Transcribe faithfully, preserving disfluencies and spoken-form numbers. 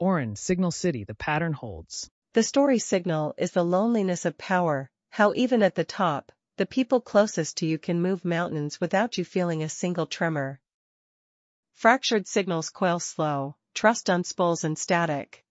Oren, Signal City, the pattern holds. The story signal is the loneliness of power, how even at the top, the people closest to you can move mountains without you feeling a single tremor. Fractured signals coil slow, trust unspools and static.